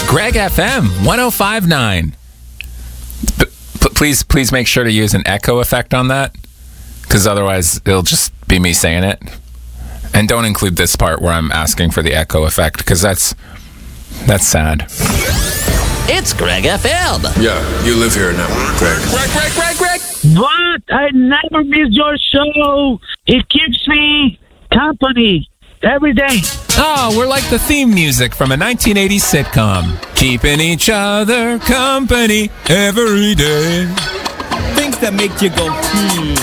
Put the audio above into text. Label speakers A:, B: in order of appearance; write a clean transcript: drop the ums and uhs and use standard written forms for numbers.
A: Greg FM 105.9. Please make sure to use an echo effect on that, because otherwise it'll just be me saying it. And don't include this part where I'm asking for the echo effect, because that's sad.
B: It's Greg FM.
C: Yeah, you live here now, Greg.
A: Greg!
D: What? I never miss your show. It keeps me company every day.
A: Oh, we're like the theme music from a 1980s sitcom. Keeping each other company every day.
E: Things that make you go,